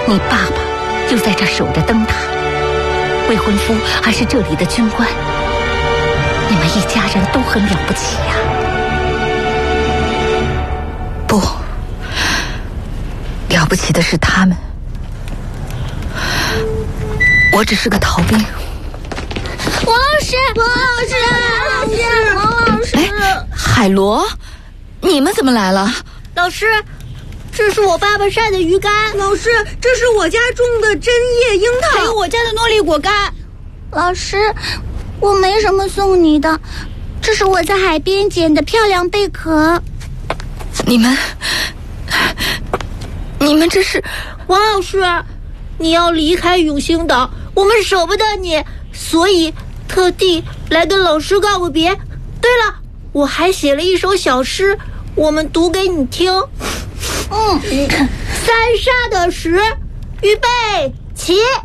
你爸爸就在这守着灯塔，未婚夫还是这里的军官，你们一家人都很了不起呀。 不，了不起的是他们，我只是个逃兵。 王老师， 海螺，你们怎么来了？ 老师，这是我爸爸晒的鱼干。 老师，这是我家种的针叶樱桃， 还有我家的诺丽果干。老师，我没什么送你的，这是我在海边捡的漂亮贝壳。 你们这是…… 王老师，你要离开永兴岛，我们舍不得你，所以特地来跟老师告个别。对了，我还写了一首小诗，我们读给你听。三沙的石，预备起。